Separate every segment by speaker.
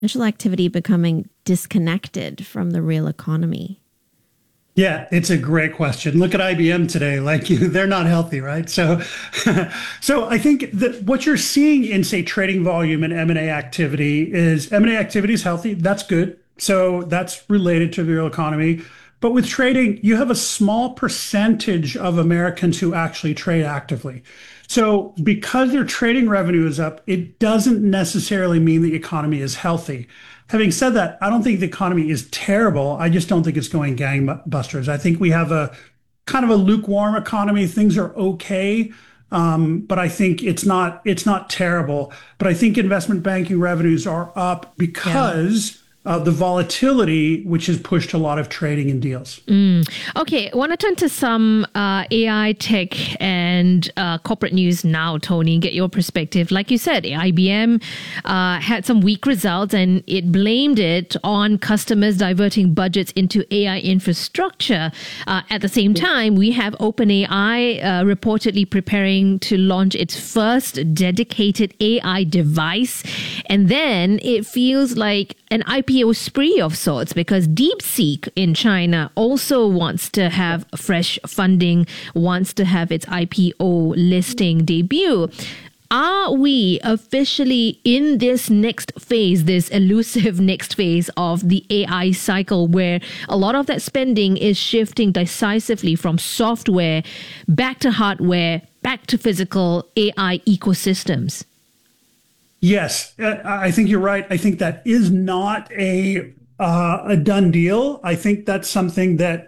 Speaker 1: financial activity becoming disconnected from the real economy?
Speaker 2: Yeah, it's a great question. Look at IBM today. They're not healthy, right? So, so I think that what you're seeing in, say, trading volume and M&A activity is healthy. That's good. So that's related to the real economy. But with trading, you have a small percentage of Americans who actually trade actively. So because their trading revenue is up, it doesn't necessarily mean the economy is healthy. Having said that, I don't think the economy is terrible. I just don't think it's going gangbusters. I think we have a kind of a lukewarm economy. Things are okay, but I think it's not terrible. But I think investment banking revenues are up because of the volatility, which has pushed a lot of trading and deals.
Speaker 3: Okay, I want to turn to some AI tech and corporate news now, Tony. Get your perspective. Like you said, IBM had some weak results and it blamed it on customers diverting budgets into AI infrastructure. At the same time, we have OpenAI reportedly preparing to launch its first dedicated AI device. And then it feels like an IPO spree of sorts because DeepSeek in China also wants to have fresh funding, wants to have its IPO listing debut. Are we officially in this next phase, this elusive next phase of the AI cycle where a lot of that spending is shifting decisively from software back to hardware, back to physical AI ecosystems?
Speaker 2: Yes, I think you're right. I think that is not a done deal. I think that's something that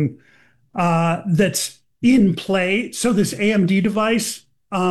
Speaker 2: that's in play. So this AMD device,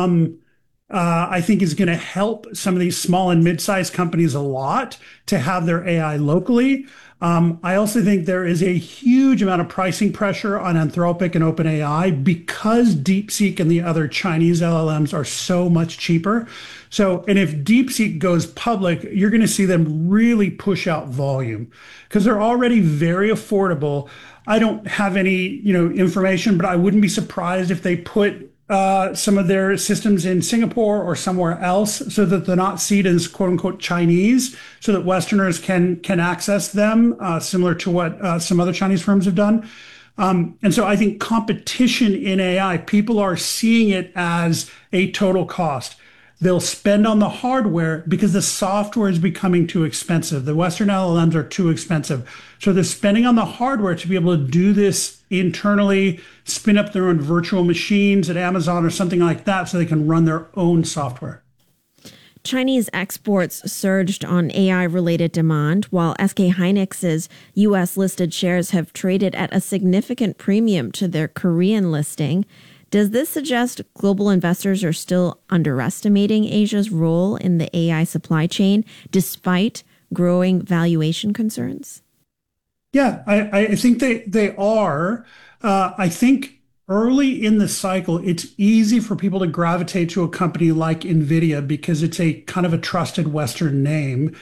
Speaker 2: I think, is going to help some of these small and mid-sized companies a lot to have their AI locally. I also think there is a huge amount of pricing pressure on Anthropic and OpenAI because DeepSeek and the other Chinese LLMs are so much cheaper. So, and if DeepSeek goes public, you're going to see them really push out volume because they're already very affordable. I don't have any, information, but I wouldn't be surprised if they put some of their systems in Singapore or somewhere else so that they're not seen as quote unquote Chinese, so that Westerners can access them, similar to what some other Chinese firms have done. And so I think competition in AI, people are seeing it as a total cost. They'll spend on the hardware because the software is becoming too expensive. The Western LLMs are too expensive. So they're spending on the hardware to be able to do this internally, spin up their own virtual machines at Amazon or something like that so they can run their own software.
Speaker 1: Chinese exports surged on AI-related demand, while SK Hynix's U.S.-listed shares have traded at a significant premium to their Korean listing. Does this suggest global investors are still underestimating Asia's role in the AI supply chain, despite growing valuation concerns?
Speaker 2: Yeah, I think they are. I think early in the cycle, it's easy for people to gravitate to a company like NVIDIA because it's a kind of a trusted Western name.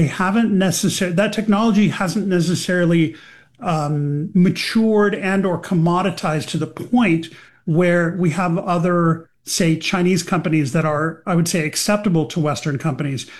Speaker 2: That technology hasn't necessarily matured and or commoditized to the point where we have other, say, Chinese companies that are, I would say, acceptable to Western companies.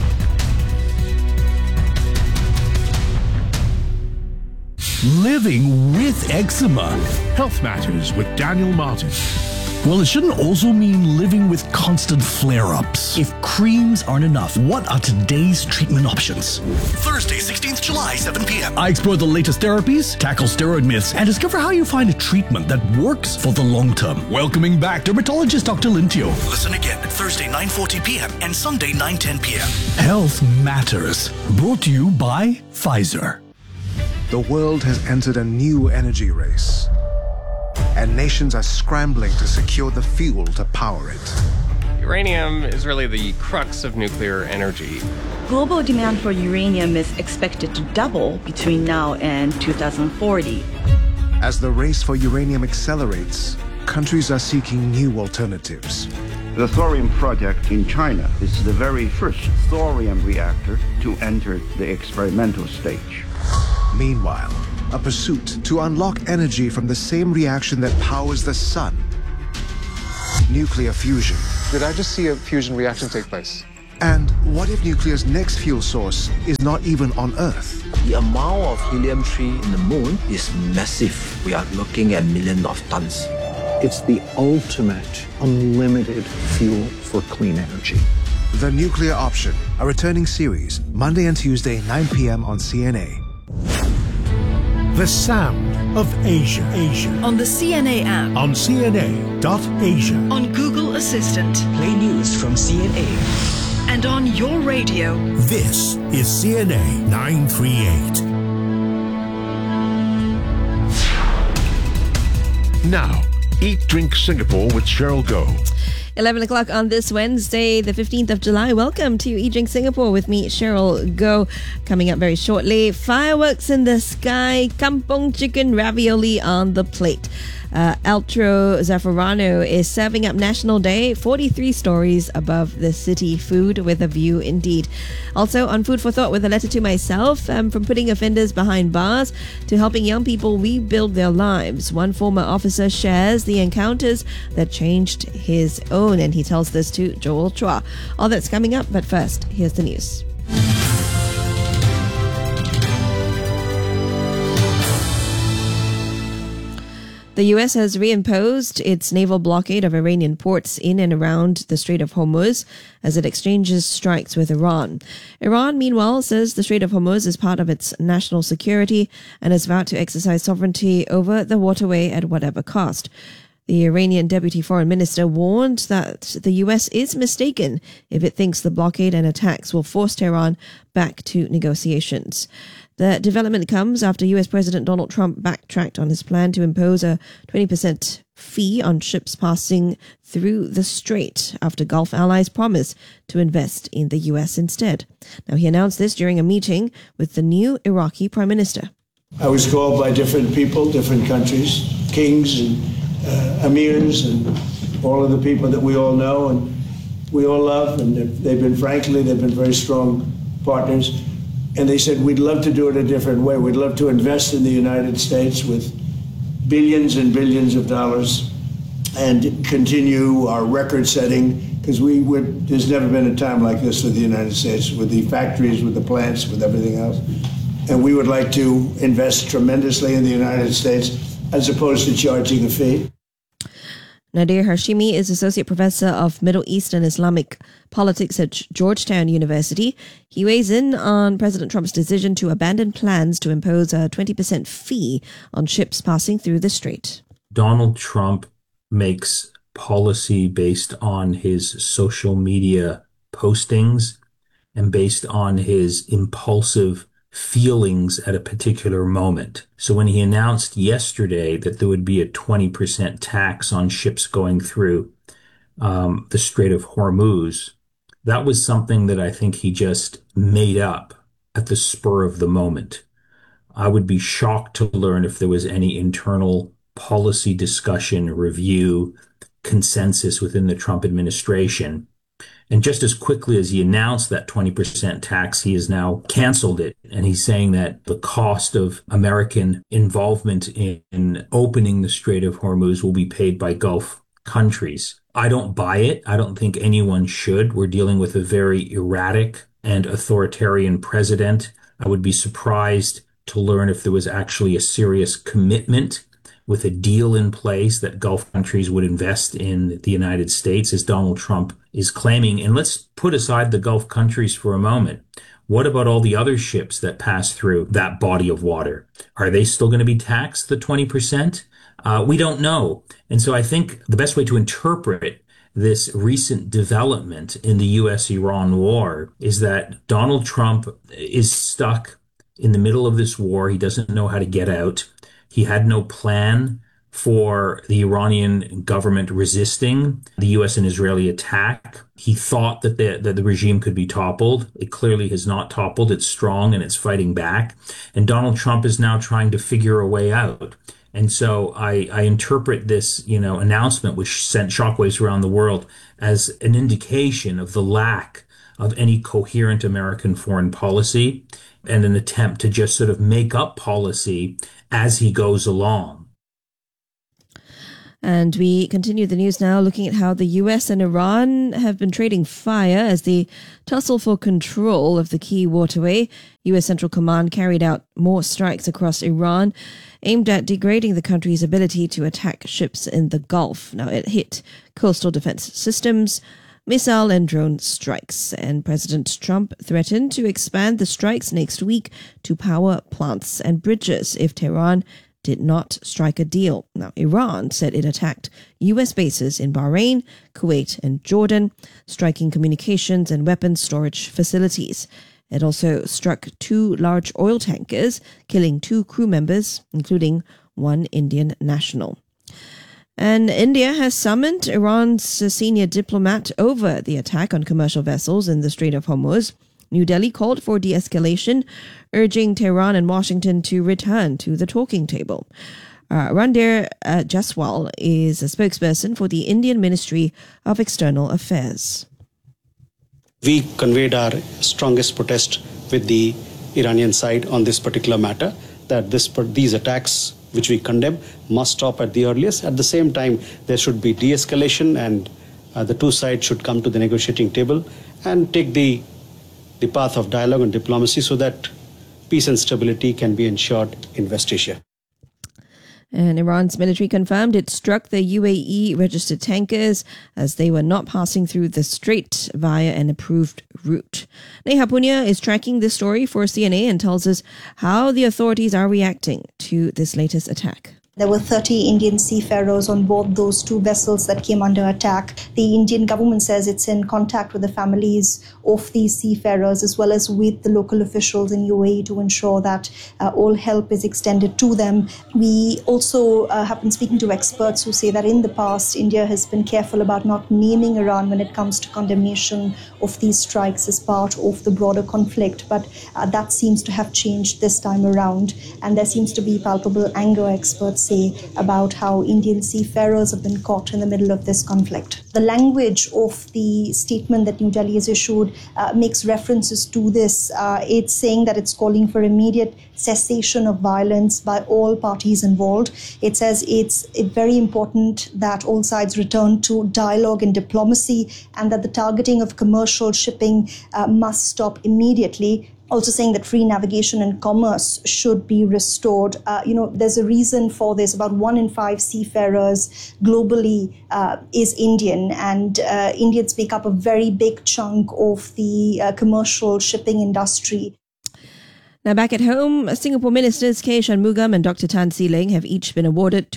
Speaker 4: Living with eczema.
Speaker 5: Health Matters with Daniel Martin.
Speaker 4: Well, it shouldn't also mean living with constant flare-ups. If creams aren't enough, what are today's treatment options? Thursday, 16th July, 7 p.m. I explore the latest therapies, tackle steroid myths, and discover how you find a treatment that works for the long term. Welcoming back dermatologist Dr. Lintio. Listen again Thursday, 9:40 p.m. and Sunday, 9:10 p.m. Health Matters. Brought to you by Pfizer.
Speaker 6: The world has entered a new energy race, and nations are scrambling to secure the fuel to power it.
Speaker 7: Uranium is really the crux of nuclear energy.
Speaker 8: Global demand for uranium is expected to double between now and 2040.
Speaker 6: As the race for uranium accelerates, countries are seeking new alternatives.
Speaker 9: The thorium project in China is the very first thorium reactor to enter the experimental stage.
Speaker 6: Meanwhile, a pursuit to unlock energy from the same reaction that powers the sun. Nuclear fusion.
Speaker 10: Did I just see a fusion reaction take place?
Speaker 6: And what if nuclear's next fuel source is not even on Earth?
Speaker 10: The amount of helium-3 in the moon is massive. We are looking at millions of tons.
Speaker 11: It's the ultimate unlimited fuel for clean energy.
Speaker 6: The Nuclear Option, a returning series, Monday and Tuesday, 9 p.m. on CNA.
Speaker 5: The Sound of Asia.
Speaker 12: On the CNA app.
Speaker 5: On CNA.Asia.
Speaker 12: On Google Assistant.
Speaker 13: Play news from CNA.
Speaker 12: And on your radio.
Speaker 5: This is CNA 938. Now, Eat Drink Singapore with Cheryl Goh.
Speaker 14: 11 o'clock on this Wednesday, the 15th of July. Welcome to Eat Drink Singapore with me, Cheryl Goh. Coming up very shortly, fireworks in the sky, kampong chicken ravioli on the plate. Altro Zafferano is serving up National Day, 43 stories above the city, food with a view indeed. Also on Food for Thought with a letter to myself, from putting offenders behind bars to helping young people rebuild their lives. One former officer shares the encounters that changed his own, and he tells this to Joel Chua. All that's coming up, but first, here's the news. The US has reimposed its naval blockade of Iranian ports in and around the Strait of Hormuz as it exchanges strikes with Iran. Iran, meanwhile, says the Strait of Hormuz is part of its national security and has vowed to exercise sovereignty over the waterway at whatever cost. The Iranian deputy foreign minister warned that the US is mistaken if it thinks the blockade and attacks will force Tehran back to negotiations. The development comes after US President Donald Trump backtracked on his plan to impose a 20% fee on ships passing through the strait after Gulf allies promised to invest in the US instead. Now, he announced this during a meeting with the new Iraqi prime minister.
Speaker 15: I was called by different people, different countries, kings and emirs and all of the people that we all know and we all love, and they've been very strong partners. And they said, we'd love to do it a different way. We'd love to invest in the United States with billions and billions of dollars and continue our record setting, because there's never been a time like this for the United States, with the factories, with the plants, with everything else. And we would like to invest tremendously in the United States as opposed to charging a fee.
Speaker 14: Nadir Hashimi is Associate Professor of Middle East and Islamic Politics at Georgetown University. He weighs in on President Trump's decision to abandon plans to impose a 20% fee on ships passing through the strait.
Speaker 16: Donald Trump makes policy based on his social media postings and based on his impulsive feelings at a particular moment. So when he announced yesterday that there would be a 20% tax on ships going through the Strait of Hormuz, that was something that I think he just made up at the spur of the moment. I would be shocked to learn if there was any internal policy discussion, review, consensus within the Trump administration. And just as quickly as he announced that 20% tax, he has now canceled it. And he's saying that the cost of American involvement in opening the Strait of Hormuz will be paid by Gulf countries. I don't buy it. I don't think anyone should. We're dealing with a very erratic and authoritarian president. I would be surprised to learn if there was actually a serious commitment with a deal in place that Gulf countries would invest in the United States, as Donald Trump is claiming. And let's put aside the Gulf countries for a moment. What about all the other ships that pass through that body of water? Are they still going to be taxed the 20%? We don't know. And so I think the best way to interpret this recent development in the U.S.-Iran war is that Donald Trump is stuck in the middle of this war. He doesn't know how to get out. He had no plan for the Iranian government resisting the U.S. and Israeli attack. He thought that the regime could be toppled. It clearly has not toppled. It's strong and it's fighting back. And Donald Trump is now trying to figure a way out. And so I interpret this, announcement, which sent shockwaves around the world, as an indication of the lack of any coherent American foreign policy and an attempt to just sort of make up policy as he goes along.
Speaker 14: And we continue the news now, looking at how the US and Iran have been trading fire as they tussle for control of the key waterway. US Central Command carried out more strikes across Iran, aimed at degrading the country's ability to attack ships in the Gulf. Now, it hit coastal defense systems, missile and drone strikes, and President Trump threatened to expand the strikes next week to power plants and bridges if Tehran did not strike a deal. Now, Iran said it attacked U.S. bases in Bahrain, Kuwait, and Jordan, striking communications and weapons storage facilities. It also struck 2 large oil tankers, killing 2 crew members, including 1 Indian national. And India has summoned Iran's senior diplomat over the attack on commercial vessels in the Strait of Hormuz. New Delhi called for de-escalation, urging Tehran and Washington to return to the talking table. Randhir Jaswal is a spokesperson for the Indian Ministry of External Affairs.
Speaker 17: We conveyed our strongest protest with the Iranian side on this particular matter, that these attacks, which we condemn, must stop at the earliest. At the same time, there should be de-escalation, and the 2 sides should come to the negotiating table and take the path of dialogue and diplomacy so that peace and stability can be ensured in West Asia.
Speaker 14: And Iran's military confirmed it struck the UAE-registered tankers as they were not passing through the strait via an approved route. Neha Punya is tracking this story for CNA and tells us how the authorities are reacting to this latest attack.
Speaker 18: There were 30 Indian seafarers on board those 2 vessels that came under attack. The Indian government says it's in contact with the families of these seafarers as well as with the local officials in UAE to ensure that all help is extended to them. We also have been speaking to experts who say that in the past, India has been careful about not naming Iran when it comes to condemnation of these strikes as part of the broader conflict. But that seems to have changed this time around. And there seems to be palpable anger, experts say, about how Indian seafarers have been caught in the middle of this conflict. The language of the statement that New Delhi has issued makes references to this. It's saying that it's calling for immediate cessation of violence by all parties involved. It says it's very important that all sides return to dialogue and diplomacy, and that the targeting of commercial shipping must stop immediately. Also saying that free navigation and commerce should be restored. There's a reason for this. About 1 in 5 seafarers globally is Indian, and Indians make up a very big chunk of the commercial shipping industry.
Speaker 14: Now, back at home, Singapore ministers K. Shanmugam and Dr. Tan See Leng have each been awarded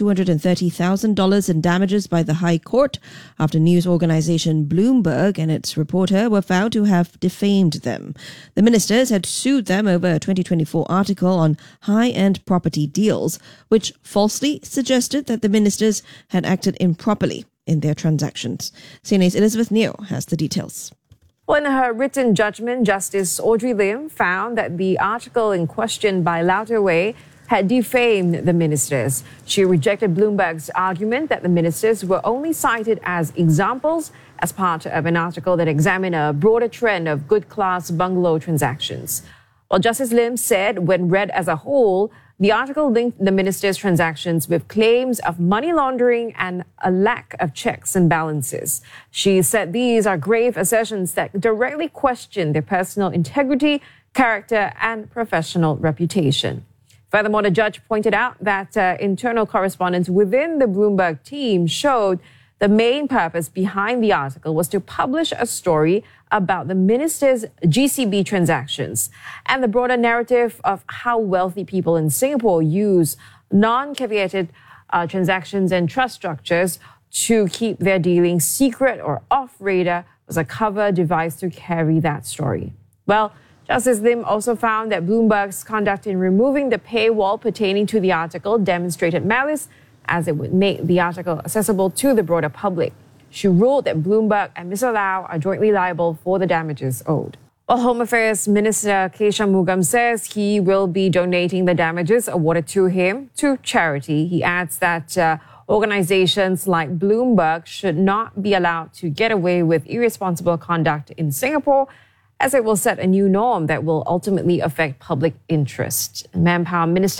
Speaker 14: $230,000 in damages by the High Court after news organisation Bloomberg and its reporter were found to have defamed them. The ministers had sued them over a 2024 article on high-end property deals, which falsely suggested that the ministers had acted improperly in their transactions. CNA's Elizabeth Neo has the details.
Speaker 19: Well, in her written judgment, Justice Audrey Lim found that the article in question by Louter Way had defamed the ministers. She rejected Bloomberg's argument that the ministers were only cited as examples as part of an article that examined a broader trend of good-class bungalow transactions. Well, Justice Lim said, when read as a whole, the article linked the ministers' transactions with claims of money laundering and a lack of checks and balances. She said these are grave assertions that directly question their personal integrity, character, and professional reputation. Furthermore, the judge pointed out that internal correspondence within the Bloomberg team showed the main purpose behind the article was to publish a story about the ministers' GCB transactions and the broader narrative of how wealthy people in Singapore use non-caveated transactions and trust structures to keep their dealings secret or off-radar was a cover devised to carry that story. Well, Justice Lim also found that Bloomberg's conduct in removing the paywall pertaining to the article demonstrated malice, as it would make the article accessible to the broader public. She ruled that Bloomberg and Mr. Lau are jointly liable for the damages owed. Well, Home Affairs Minister K. Shanmugam says he will be donating the damages awarded to him to charity. He adds that organizations like Bloomberg should not be allowed to get away with irresponsible conduct in Singapore, as it will set a new norm that will ultimately affect public interest. Manpower Minister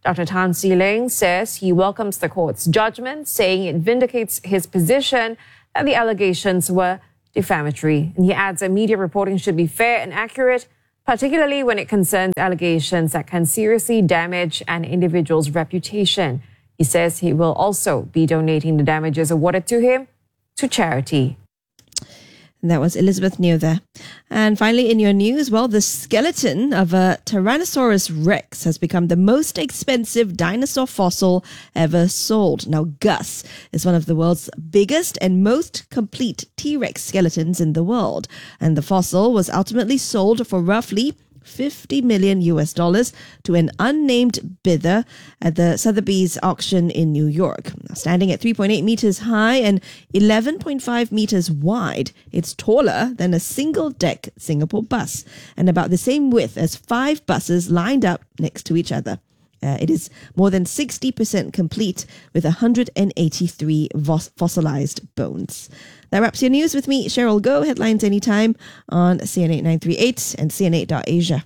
Speaker 19: Dr. Tan Seeling says he welcomes the court's judgment, saying it vindicates his position that the allegations were defamatory. And he adds that media reporting should be fair and accurate, particularly when it concerns allegations that can seriously damage an individual's reputation. He says he will also be donating the damages awarded to him to charity.
Speaker 14: That was Elizabeth Neo there. And finally, in your news, well, the skeleton of a Tyrannosaurus Rex has become the most expensive dinosaur fossil ever sold. Now, Gus is one of the world's biggest and most complete T-Rex skeletons in the world. And the fossil was ultimately sold for roughly $50 million to an unnamed bidder at the Sotheby's auction in New York. Standing at 3.8 meters high and 11.5 meters wide, it's taller than a single-deck Singapore bus and about the same width as 5 buses lined up next to each other. It is more than 60% complete with 183 fossilized bones. That wraps your news with me, Cheryl Goh. Headlines anytime on CN8 938 and CN8.Asia.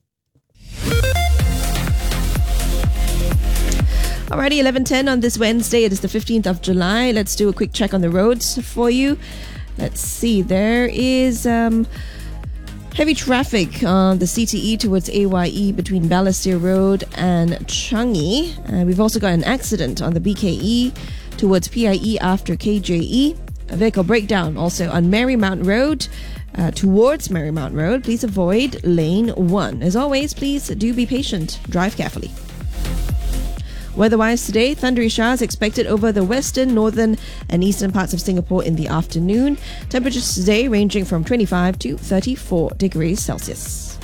Speaker 14: Alrighty, 11:10 on this Wednesday. It is the 15th of July. Let's do a quick check on the roads for you. Let's see. There is heavy traffic on the CTE towards AYE between Balestier Road and Changi. We've also got an accident on the BKE towards PIE after KJE. A vehicle breakdown also on Marymount Road towards Marymount Road. Please avoid lane 1. As always, please do be patient. Drive carefully. Weather-wise today, thundery showers expected over the western, northern and eastern parts of Singapore in the afternoon. Temperatures today ranging from 25 to 34 degrees Celsius.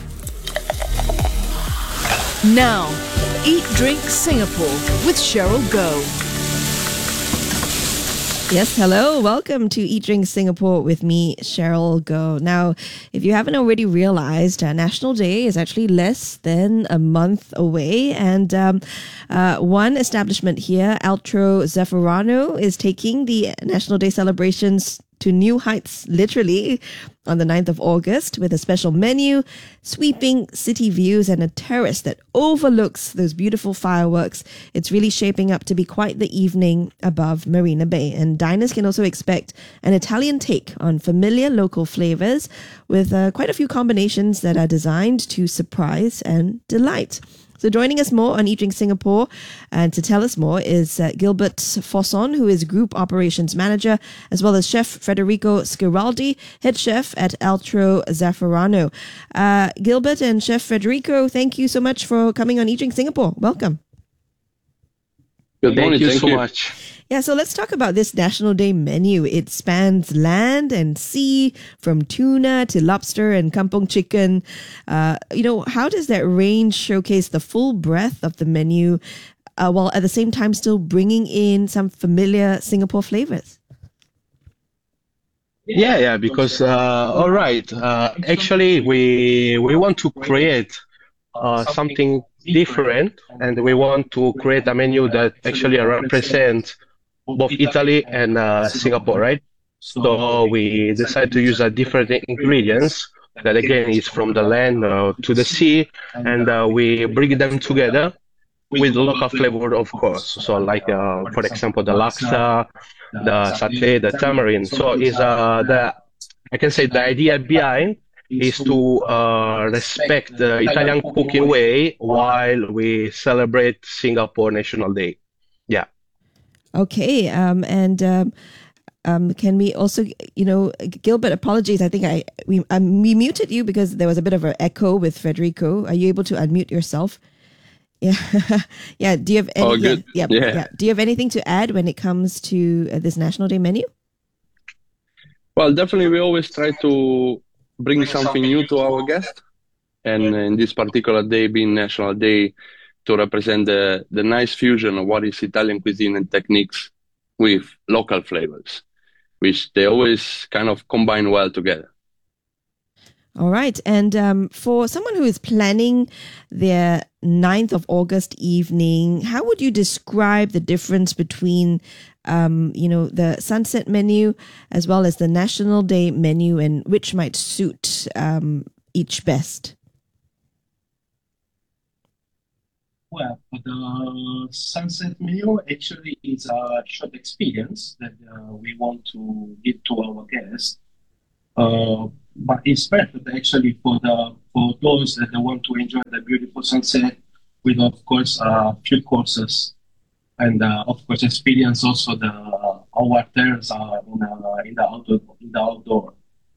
Speaker 12: Now, Eat Drink Singapore with Cheryl Goh.
Speaker 14: Yes, hello. Welcome to Eat Drink Singapore with me, Cheryl Goh. Now, if you haven't already realized, National Day is actually less than a month away. And one establishment here, Altro Zafferano, is taking the National Day celebrations to new heights, literally, on the 9th of August with a special menu, sweeping city views and a terrace that overlooks those beautiful fireworks. It's really shaping up to be quite the evening above Marina Bay. And diners can also expect an Italian take on familiar local flavors with quite a few combinations that are designed to surprise and delight. So joining us more on Eat Drink Singapore and to tell us more is Gilbert Fosson, who is Group Operations Manager, as well as Chef Federico Schiraldi, Head Chef at Altro Zafferano. Gilbert and Chef Federico, thank you so much for coming on Eat Drink Singapore. Welcome.
Speaker 20: Good morning. Thank you so much.
Speaker 14: Yeah, so let's talk about this National Day menu. It spans land and sea, from tuna to lobster and kampong chicken. How does that range showcase the full breadth of the menu while at the same time still bringing in some familiar Singapore flavors?
Speaker 20: Yeah, because, all right. Actually, we want to create something different, and we want to create a menu that actually represents both Italy and Singapore, right? So we decided to use different ingredients that again is from the land to the sea, and we bring them together with local flavor, of course. So like, for example, the laksa, the satay, the tamarind. So is I can say the idea behind is to respect the Italian cooking way while we celebrate Singapore National Day. Yeah.
Speaker 14: Okay, can we also, Gilbert, apologies. I think we muted you because there was a bit of an echo with Federico. Are you able to unmute yourself? Yeah, yeah. Do you have any?
Speaker 20: Good.
Speaker 14: Yeah. Do you have anything to add when it comes to this National Day menu?
Speaker 21: Well, definitely, we always try to bring something new to our guests, and in this particular day, being National Day, to represent the nice fusion of what is Italian cuisine and techniques with local flavors, which they always kind of combine well together.
Speaker 14: All right. And for someone who is planning their 9th of August evening, how would you describe the difference between, the sunset menu as well as the National Day menu, and which might suit each best?
Speaker 3: Well, for the sunset menu, actually, is a short experience that we want to give to our guests. But it's perfect actually for those that want to enjoy the beautiful sunset with, of course, a few courses, and of course, experience also our terrace in the outdoor.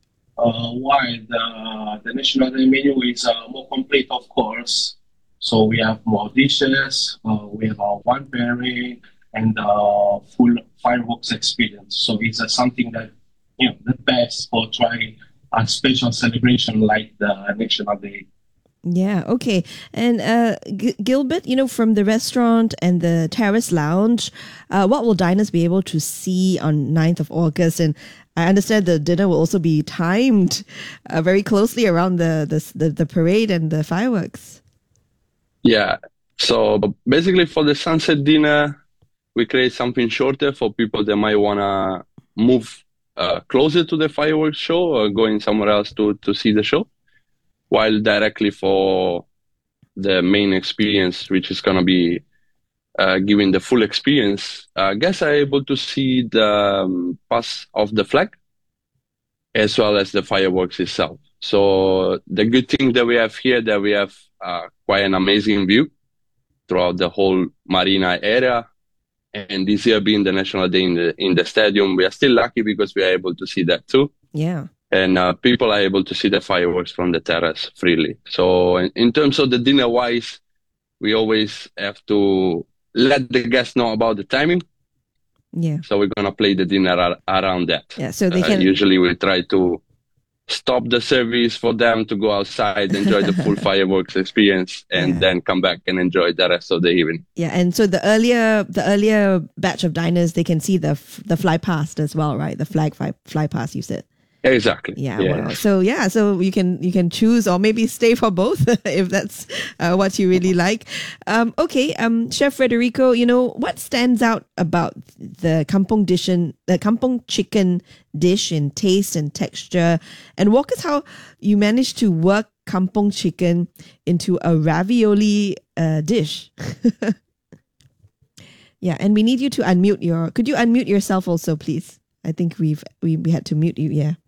Speaker 3: While the national day menu is more complete, of course. So we have more dishes, we have our wine pairing, and full fireworks experience. So it's something that, the best for trying a special celebration like the National Day.
Speaker 14: Yeah, okay. And Gilbert, from the restaurant and the terrace lounge, what will diners be able to see on 9th of August? And I understand the dinner will also be timed very closely around the parade and the fireworks.
Speaker 21: Yeah. So basically for the sunset dinner, we create something shorter for people that might want to move closer to the fireworks show or going somewhere else to see the show. While directly for the main experience, which is going to be giving the full experience, guests are able to see the pass of the flag as well as the fireworks itself. So the good thing that we have here, that we have quite an amazing view throughout the whole marina area. And this year being the National Day in the stadium, we are still lucky because we are able to see that too.
Speaker 14: Yeah.
Speaker 21: And people are able to see the fireworks from the terrace freely. So in terms of the dinner-wise, we always have to let the guests know about the timing.
Speaker 14: Yeah.
Speaker 21: So we're going to play the dinner around that.
Speaker 14: Yeah, so they can...
Speaker 21: Usually we try to stop the service for them to go outside, enjoy the full fireworks experience, and then come back and enjoy the rest of the evening.
Speaker 14: Yeah, and so the earlier batch of diners, they can see the fly past as well, right? The flag fly past, you said.
Speaker 21: Exactly.
Speaker 14: Yeah. Wow. So you can choose or maybe stay for both if that's what you really like. Okay. Chef Federico, what stands out about the kampong chicken dish in taste and texture, and walk us how you managed to work kampong chicken into a ravioli dish. Yeah, and we need you to unmute could you unmute yourself also, please? I think we had to mute you. Yeah.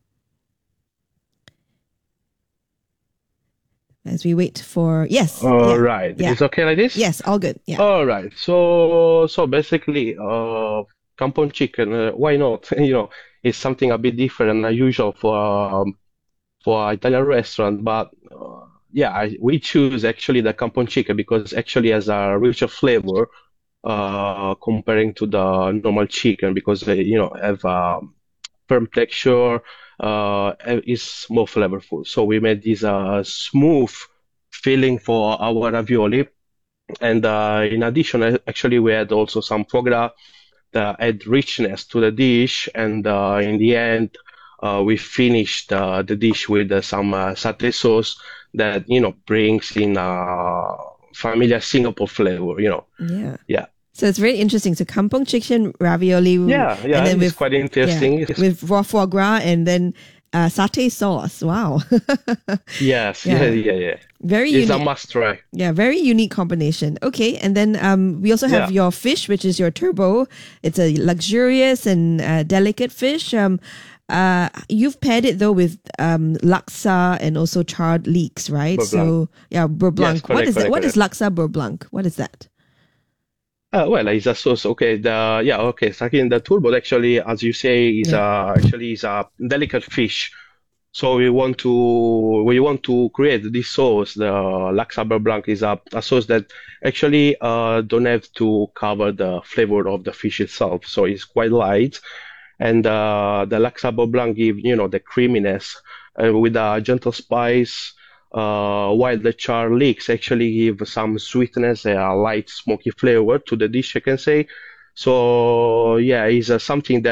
Speaker 14: As we wait for
Speaker 20: right.
Speaker 14: Yeah.
Speaker 20: It's okay like this?
Speaker 14: Yes, all good. Yeah.
Speaker 20: All right. So basically, kampong chicken. Why not? It's something a bit different and unusual for an Italian restaurant. But we choose actually the kampong chicken because actually has a richer flavor comparing to the normal chicken, because they have firm texture. Is more flavorful. So we made this smooth filling for our ravioli, and in addition, actually we had also some foie gras that add richness to the dish, and in the end, we finished the dish with some satay sauce that brings in familiar Singapore flavor. Yeah.
Speaker 14: So it's very interesting. So kampong chicken ravioli.
Speaker 20: Yeah, and then it's quite interesting.
Speaker 14: With raw foie gras and then satay sauce. Wow.
Speaker 20: Yes, yeah.
Speaker 14: Very
Speaker 20: unique.
Speaker 14: It's
Speaker 20: a must try.
Speaker 14: Yeah, very unique combination. Okay, and then we also have your fish, which is your turbo. It's a luxurious and delicate fish. You've paired it though with laksa and also charred leeks, right? So beurre blanc.
Speaker 20: Yes, correct,
Speaker 14: What is laksa beurre blanc? What is that?
Speaker 20: Well, it's a sauce. Okay, Sakin, the turbo actually, as you say, is a delicate fish. So we want to create this sauce. The laksa beurre blanc is a sauce that actually don't have to cover the flavor of the fish itself. So it's quite light, and the laksa beurre blanc give the creaminess with a gentle spice. While the char leeks actually give some sweetness, a light smoky flavor to the dish, I can say. So it's something that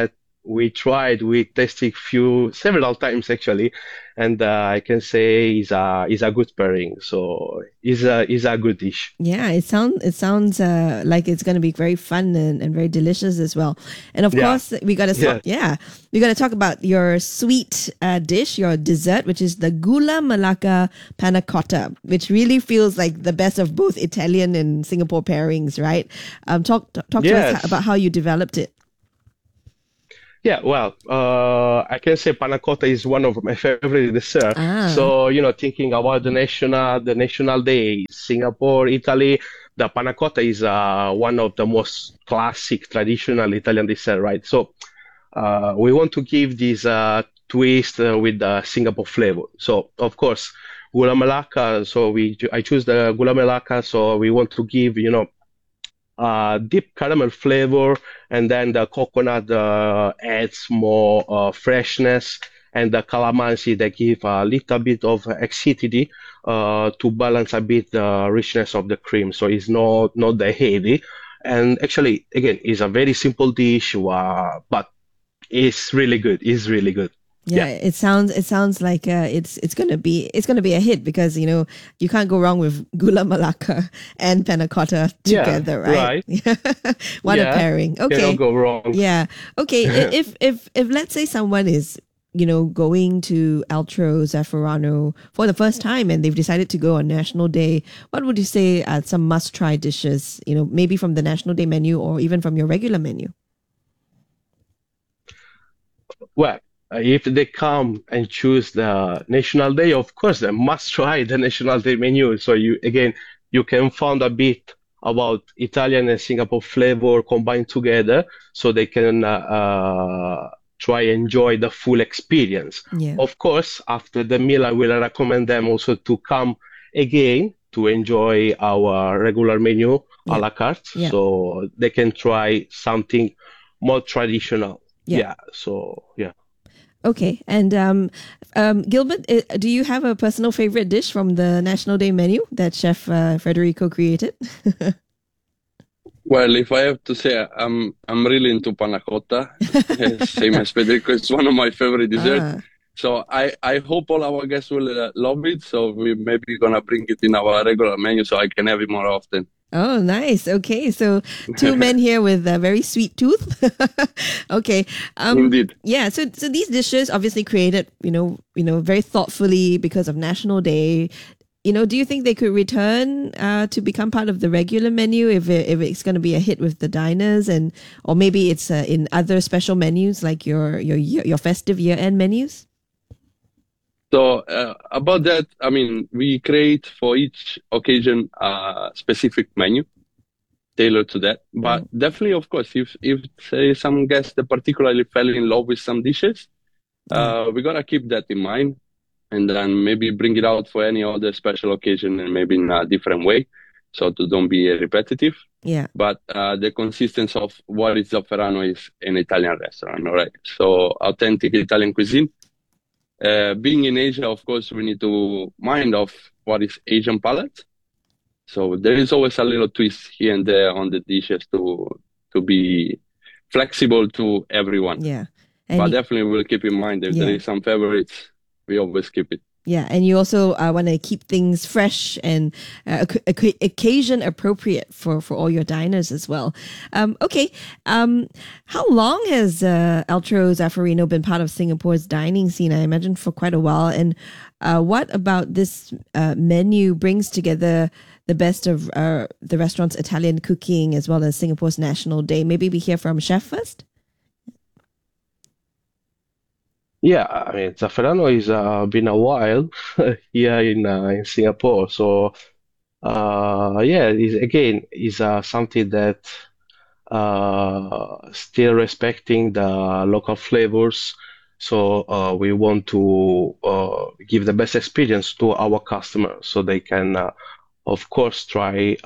Speaker 20: we tested several times actually, and I can say is a good pairing. So is a good dish.
Speaker 14: Yeah, it sounds like it's going to be very fun and very delicious as well. And of course, we got to talk about your sweet dish, your dessert, which is the Gula Melaka Panna Cotta, which really feels like the best of both Italian and Singapore pairings, right? Talk to us about how you developed it.
Speaker 20: Yeah, well, I can say panna cotta is one of my favorite desserts. So, thinking about the national day, Singapore, Italy, the panna cotta is one of the most classic traditional Italian dessert, right? So, we want to give this twist with the Singapore flavor. So, of course, gula melaka. So I choose the gula melaka. So we want to give, deep caramel flavor, and then the coconut adds more freshness, and the calamansi that give a little bit of acidity to balance a bit the richness of the cream. So it's not that heavy, and actually, again, it's a very simple dish, but it's really good. It's really good.
Speaker 14: Yeah, it sounds like it's gonna be a hit, because you can't go wrong with gula melaka and panna cotta together, right? What a pairing. Okay,
Speaker 20: cannot go wrong.
Speaker 14: Yeah. Okay. if let's say someone is going to Altro Zafferano for the first time and they've decided to go on National Day, what would you say are some must-try dishes? Maybe from the National Day menu or even from your regular menu.
Speaker 20: Well, if they come and choose the National Day, of course, they must try the National Day menu. So you can find a bit about Italian and Singapore flavor combined together, so they can try and enjoy the full experience.
Speaker 14: Yeah.
Speaker 20: Of course, after the meal, I will recommend them also to come again to enjoy our regular menu a la carte, so they can try something more traditional.
Speaker 14: Okay, and Gilbert, do you have a personal favorite dish from the National Day menu that Chef Federico created?
Speaker 21: Well, if I have to say, I'm really into panna cotta, same as Federico. It's one of my favorite desserts. So I hope all our guests will love it. So we maybe gonna bring it in our regular menu so I can have it more often.
Speaker 14: Oh, nice. Okay, so two men here with a very sweet tooth. Okay.
Speaker 21: Indeed.
Speaker 14: Yeah. So these dishes obviously created, very thoughtfully because of National Day. Do you think they could return to become part of the regular menu if it's going to be a hit with the diners, or maybe it's in other special menus like your festive year-end menus?
Speaker 21: So about that, I mean, we create for each occasion a specific menu tailored to that. But definitely, of course, if say some guests that particularly fell in love with some dishes, we're gonna keep that in mind, and then maybe bring it out for any other special occasion, and maybe in a different way, so to don't be repetitive.
Speaker 14: Yeah.
Speaker 21: But the consistency of what is Zafferano is an Italian restaurant, all right? So authentic Italian cuisine. Being in Asia, of course, we need to mind of what is Asian palate. So there is always a little twist here and there on the dishes to be flexible to everyone.
Speaker 14: Yeah.
Speaker 21: But definitely we'll keep in mind if there is some favorites, we always keep it.
Speaker 14: Yeah, and you also want to keep things fresh and occasion appropriate for all your diners as well. Okay, how long has Altro Zafferano been part of Singapore's dining scene? I imagine for quite a while. And what about this menu brings together the best of the restaurant's Italian cooking as well as Singapore's National Day? Maybe we hear from Chef first.
Speaker 20: Yeah, I mean, Zafferano is been a while here in Singapore. So, is something that still respecting the local flavors. So we want to give the best experience to our customers, so they can, of course, try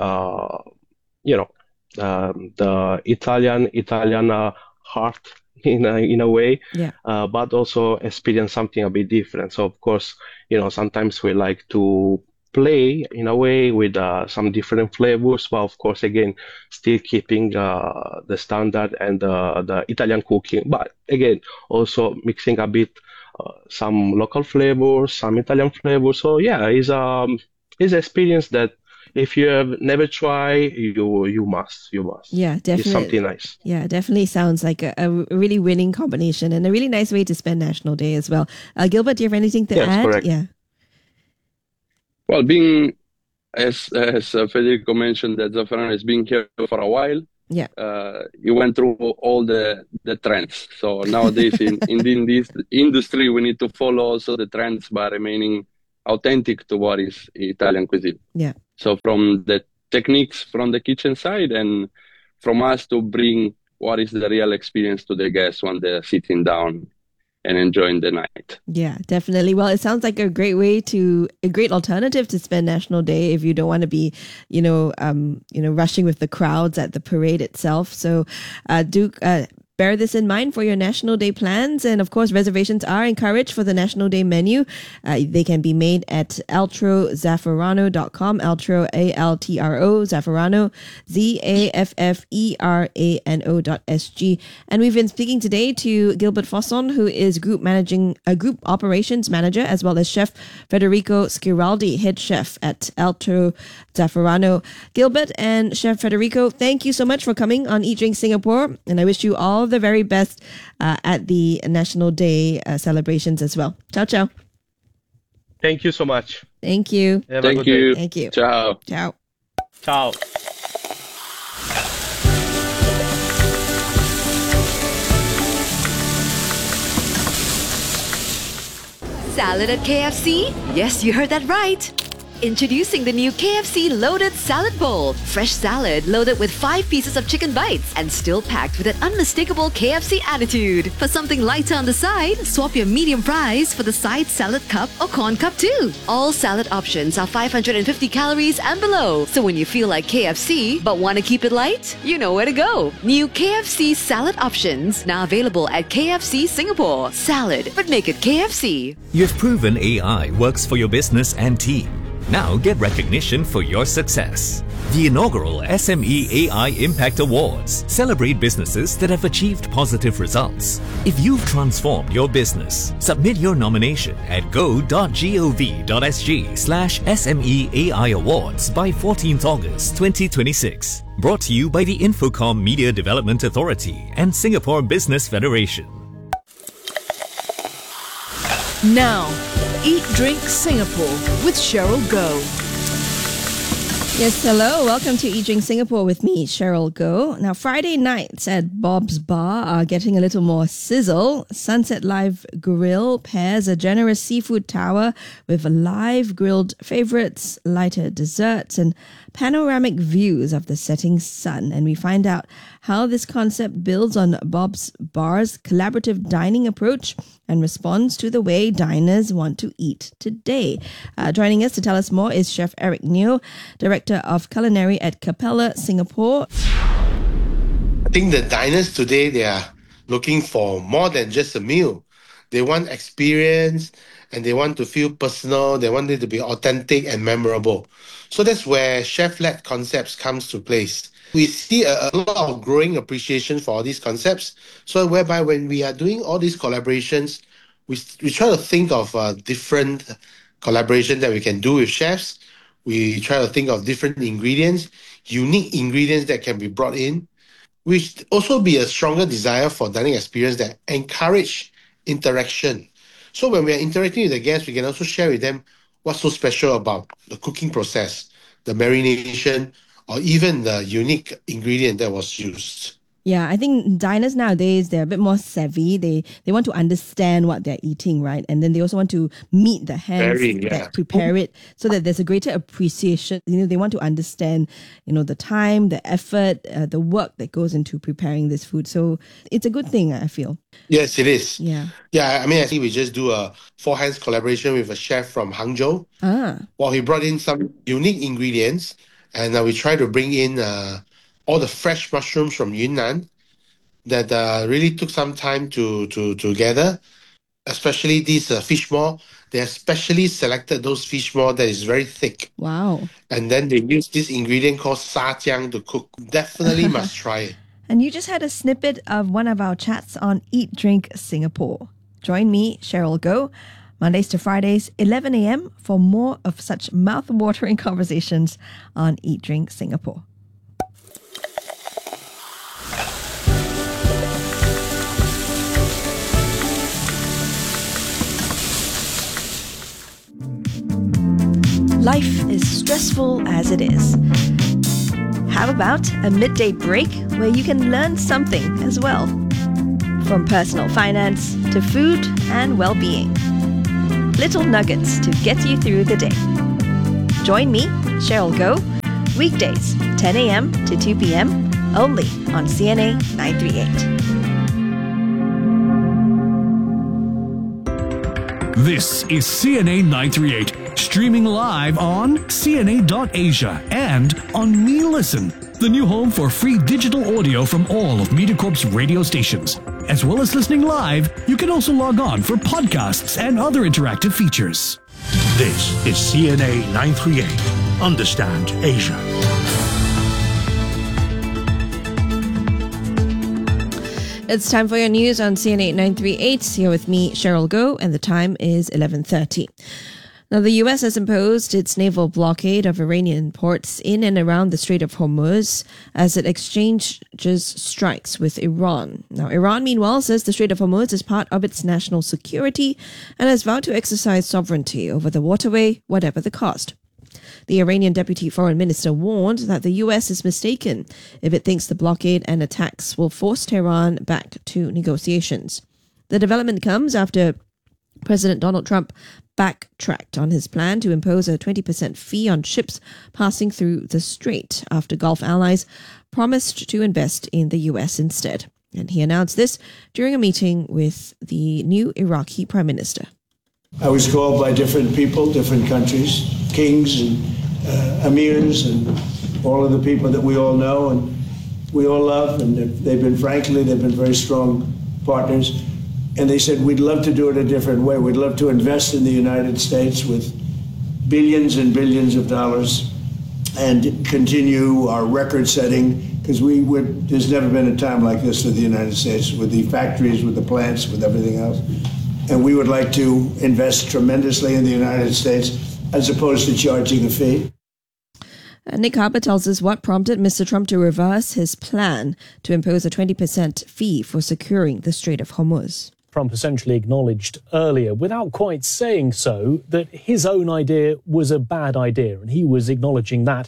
Speaker 20: the Italian heart in a way, but also experience something a bit different. So of course, sometimes we like to play in a way with some different flavors, but of course, again, still keeping the standard and the Italian cooking. But again, also mixing a bit some local flavors, some Italian flavors. So yeah, it's an experience that if you have never tried, you must.
Speaker 14: Yeah, definitely.
Speaker 20: It's something nice.
Speaker 14: Yeah, definitely sounds like a really winning combination and a really nice way to spend National Day as well. Gilbert, do you have anything to add?
Speaker 20: Correct.
Speaker 14: Yeah.
Speaker 21: Well, being as Federico mentioned, that Zafferano has been here for a while.
Speaker 14: Yeah.
Speaker 21: You went through all the trends. So nowadays in this industry, we need to follow also the trends by remaining authentic to what is Italian cuisine.
Speaker 14: Yeah.
Speaker 21: So from the techniques from the kitchen side and from us to bring what is the real experience to the guests when they're sitting down and enjoying the night.
Speaker 14: Yeah, definitely. Well, it sounds like a great alternative to spend National Day if you don't want to be, rushing with the crowds at the parade itself. So, bear this in mind for your National Day plans. And of course, reservations are encouraged for the National Day menu. They can be made at altrozafferano.com, Altro, A-L-T-R-O, Zafferano, ZAFFERANO.SG. And we've been speaking today to Gilbert Fosson, who is Group Operations Manager, as well as Chef Federico Schiraldi, Head Chef at Altro Zafferano. Gilbert and Chef Federico, thank you so much for coming on Eat Drink Singapore. And I wish you all the very best at the National Day celebrations as well. Ciao, ciao.
Speaker 20: Thank you so much.
Speaker 14: Thank you.
Speaker 21: Thank you.
Speaker 14: Thank you.
Speaker 21: Ciao.
Speaker 14: Ciao.
Speaker 20: Ciao.
Speaker 1: Salad at KFC? Yes, you heard that right. Introducing the new KFC Loaded Salad Bowl. Fresh salad loaded with 5 pieces of chicken bites and still packed with an unmistakable KFC attitude. For something lighter on the side, swap your medium fries for the side salad cup or corn cup too. All salad options are 550 calories and below. So when you feel like KFC but want to keep it light, you know where to go. New KFC salad options now available at KFC Singapore. Salad, but make it KFC.
Speaker 22: You've proven AI works for your business and team. Now get recognition for your success. The inaugural SME AI Impact Awards celebrate businesses that have achieved positive results. If you've transformed your business, submit your nomination at go.gov.sg/SME AI Awards by 14th August 2026. Brought to you by the Infocom Media Development Authority and Singapore Business Federation.
Speaker 12: Now, Eat Drink Singapore with Cheryl Goh.
Speaker 14: Yes, hello. Welcome to Eat Drink Singapore with me, Cheryl Goh. Now, Friday nights at Bob's Bar are getting a little more sizzle. Sunset Live Grill pairs a generous seafood tower with live grilled favorites, lighter desserts, and panoramic views of the setting sun. And we find out how this concept builds on Bob's Bar's collaborative dining approach and responds to the way diners want to eat today. Joining us to tell us more is Chef Eric Neo, Director of Culinary at Capella, Singapore.
Speaker 23: I think the diners today, they are looking for more than just a meal. They want experience and they want to feel personal. They want it to be authentic and memorable. So that's where chef-led concepts comes to place. We see a lot of growing appreciation for all these concepts. So whereby when we are doing all these collaborations, we try to think of different collaborations that we can do with chefs. We try to think of different ingredients, unique ingredients that can be brought in, which also be a stronger desire for dining experience that encourage interaction. So when we are interacting with the guests, we can also share with them what's so special about the cooking process, the marination, or even the unique ingredient that was used.
Speaker 14: Yeah, I think diners nowadays, they're a bit more savvy. They want to understand what they're eating, right? And then they also want to meet the hands that prepare it so that there's a greater appreciation. They want to understand, the time, the effort, the work that goes into preparing this food. So it's a good thing, I feel.
Speaker 23: Yes, it is.
Speaker 14: Yeah.
Speaker 23: Yeah, I think we just do a four-hands collaboration with a chef from Hangzhou. Well, he brought in some unique ingredients, and we try to bring in all the fresh mushrooms from Yunnan that really took some time to gather, especially this fish maw they have specially selected those fish maw that is very thick.
Speaker 14: Wow.
Speaker 23: And then they use this ingredient called sa-jiang to cook. Definitely must try it.
Speaker 14: And you just had a snippet of one of our chats on Eat Drink Singapore. Join me, Cheryl Goh, Mondays to Fridays, 11 a.m. for more of such mouth-watering conversations on Eat Drink Singapore. Life is stressful as it is. How about a midday break where you can learn something as well? From personal finance to food and well-being. Little nuggets to get you through the day. Join me, Cheryl Goh, weekdays, 10 a.m. to 2 p.m. only on CNA 938.
Speaker 2: This is CNA 938. Streaming live on CNA.Asia and on MeListen, the new home for free digital audio from all of MediaCorp's radio stations. As well as listening live, you can also log on for podcasts and other interactive features.
Speaker 5: This is CNA 938. Understand Asia.
Speaker 14: It's time for your news on CNA 938. Here with me, Cheryl Goh, and the time is 11:30. Now, the U.S. has imposed its naval blockade of Iranian ports in and around the Strait of Hormuz as it exchanges strikes with Iran. Now, Iran, meanwhile, says the Strait of Hormuz is part of its national security and has vowed to exercise sovereignty over the waterway, whatever the cost. The Iranian deputy foreign minister warned that the U.S. is mistaken if it thinks the blockade and attacks will force Tehran back to negotiations. The development comes after President Donald Trump backtracked on his plan to impose a 20% fee on ships passing through the strait after Gulf allies promised to invest in the U.S. instead. And he announced this during a meeting with the new Iraqi prime minister.
Speaker 15: I was called by different people, different countries, kings and emirs and all of the people that we all know and we all love, and they've been very strong partners. And they said, we'd love to do it a different way. We'd love to invest in the United States with billions and billions of dollars and continue our record setting, because there's never been a time like this for the United States, with the factories, with the plants, with everything else. And we would like to invest tremendously in the United States as opposed to charging a fee.
Speaker 14: Nick Harper tells us what prompted Mr. Trump to reverse his plan to impose a 20% fee for securing the Strait of Hormuz.
Speaker 4: Trump essentially acknowledged earlier, without quite saying so, that his own idea was a bad idea. And he was acknowledging that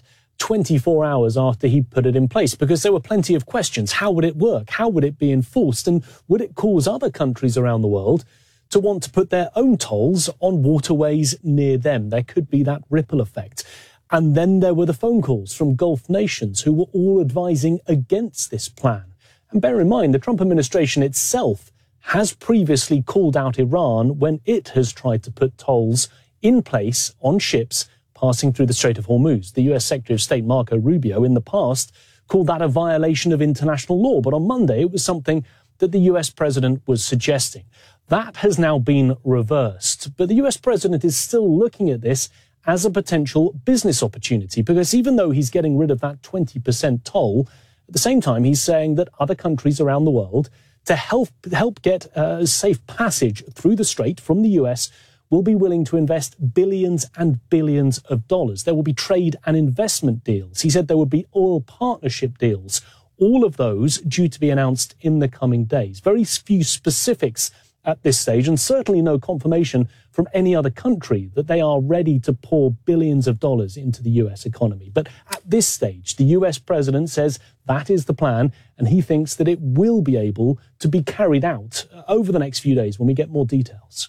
Speaker 4: 24 hours after he put it in place, because there were plenty of questions. How would it work? How would it be enforced? And would it cause other countries around the world to want to put their own tolls on waterways near them? There could be that ripple effect. And then there were the phone calls from Gulf nations who were all advising against this plan. And bear in mind, the Trump administration itself has previously called out Iran when it has tried to put tolls in place on ships passing through the Strait of Hormuz. The US Secretary of State Marco Rubio in the past called that a violation of international law. But on Monday, it was something that the US president was suggesting. That has now been reversed. But the US president is still looking at this as a potential business opportunity, because even though he's getting rid of that 20% toll, at the same time, he's saying that other countries around the world, to help get safe passage through the strait from the US, will be willing to invest billions and billions of dollars. There will be trade and investment deals. He said there would be oil partnership deals, all of those due to be announced in the coming days. Very few specifics at this stage, and certainly no confirmation from any other country that they are ready to pour billions of dollars into the US economy. But at this stage, the US president says that is the plan, and he thinks that it will be able to be carried out over the next few days when we get more details.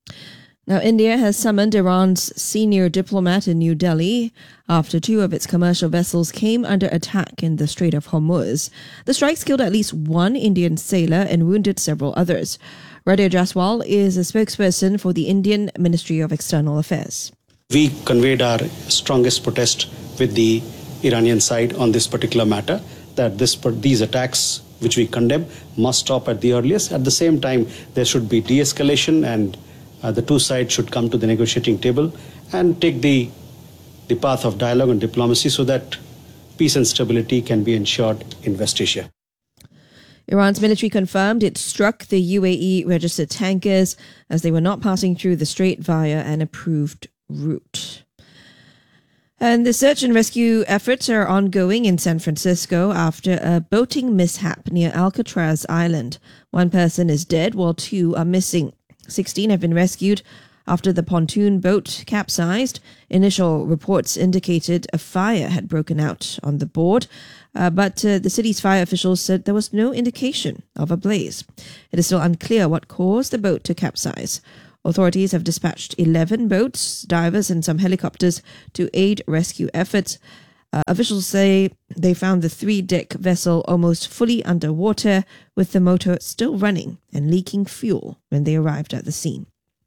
Speaker 14: Now, India has summoned Iran's senior diplomat in New Delhi after two of its commercial vessels came under attack in the Strait of Hormuz. The strikes killed at least one Indian sailor and wounded several others. Radha Jaswal is a spokesperson for the Indian Ministry of External Affairs.
Speaker 17: We conveyed our strongest protest with the Iranian side on this particular matter, that these attacks, which we condemn, must stop at the earliest. At the same time, there should be de-escalation and the two sides should come to the negotiating table and take the path of dialogue and diplomacy so that peace and stability can be ensured in West Asia.
Speaker 14: Iran's military confirmed it struck the UAE-registered tankers as they were not passing through the strait via an approved route. And the search and rescue efforts are ongoing in San Francisco after a boating mishap near Alcatraz Island. One person is dead while 2 are missing. 16 have been rescued after the pontoon boat capsized. Initial reports indicated a fire had broken out on the board, but the city's fire officials said there was no indication of a blaze. It is still unclear what caused the boat to capsize. Authorities have dispatched 11 boats, divers and some helicopters to aid rescue efforts. Officials say they found the 3-deck vessel almost fully underwater, with the motor still running and leaking fuel when they arrived at the scene.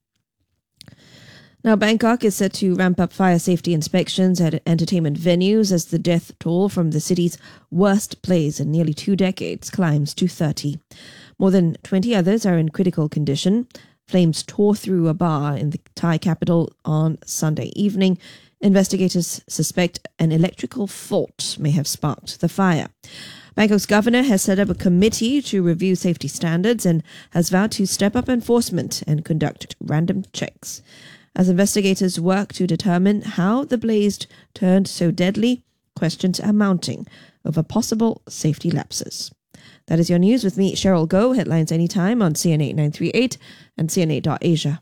Speaker 14: Now, Bangkok is set to ramp up fire safety inspections at entertainment venues as the death toll from the city's worst plays in nearly 2 decades climbs to 30. More than 20 others are in critical condition. Flames tore through a bar in the Thai capital on Sunday evening. Investigators suspect an electrical fault may have sparked the fire. Bangkok's governor has set up a committee to review safety standards and has vowed to step up enforcement and conduct random checks. As investigators work to determine how the blaze turned so deadly, questions are mounting over possible safety lapses. That is your news with me, Cheryl Goh. Headlines anytime on CNA 938 and CNA.Asia.